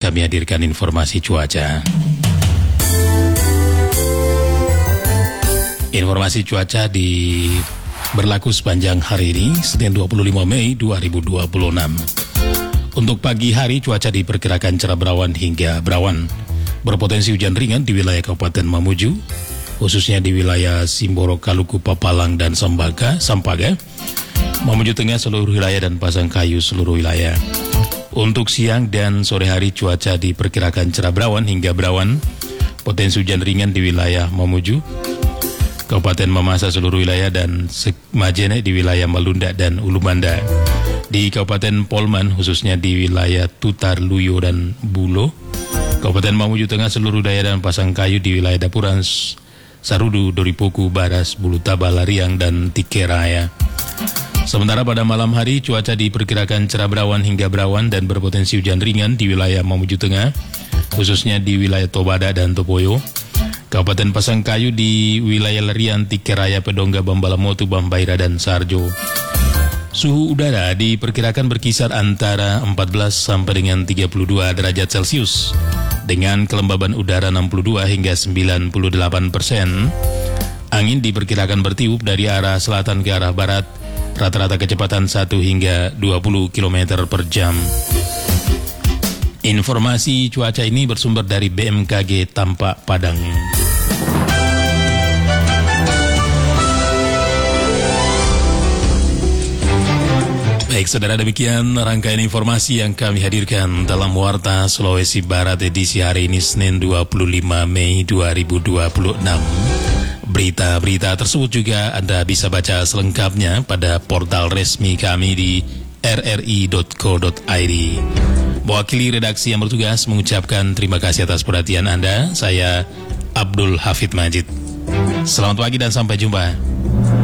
kami hadirkan informasi cuaca. Informasi cuaca berlaku sepanjang hari ini, Senin 25 Mei 2026. Untuk pagi hari, cuaca diperkirakan cerah berawan hingga berawan. Berpotensi hujan ringan di wilayah Kabupaten Mamuju, khususnya di wilayah Simboro, Kaluku, Papalang, dan Sampaga, Mamuju Tengah seluruh wilayah dan Pasangkayu seluruh wilayah. Untuk siang dan sore hari, cuaca diperkirakan cerah berawan hingga berawan. Potensi hujan ringan di wilayah Mamuju, Kabupaten Mamasa seluruh wilayah, dan Majene di wilayah Malunda dan Ulubanda. Di Kabupaten Polman khususnya di wilayah Tutar, Luyo, dan Bulo. Kabupaten Mamuju Tengah seluruh wilayah dan Pasangkayu di wilayah Dapuran, Sarudu, Doripoku, Baras, Bulutaba, Lariang, dan Tikeraya. Sementara pada malam hari, cuaca diperkirakan cerah berawan hingga berawan dan berpotensi hujan ringan di wilayah Mamuju Tengah, khususnya di wilayah Tobada dan Topoyo. Kabupaten Pasangkayu di wilayah Larian, Tikeraya, Pedongga, Bambalamotu, Bambaira, dan Sarjo. Suhu udara diperkirakan berkisar antara 14 sampai dengan 32 derajat Celcius, dengan kelembaban udara 62 hingga 98%. Angin diperkirakan bertiup dari arah selatan ke arah barat, rata-rata kecepatan 1 hingga 20 km per jam. Informasi cuaca ini bersumber dari BMKG Tampak Padang. Baik, saudara, demikian rangkaian informasi yang kami hadirkan dalam Warta Sulawesi Barat edisi hari ini, Senin 25 Mei 2026. Berita-berita tersebut juga Anda bisa baca selengkapnya pada portal resmi kami di rri.co.id. Mewakili redaksi yang bertugas mengucapkan terima kasih atas perhatian Anda. Saya Abdul Hafid Majid. Selamat pagi dan sampai jumpa.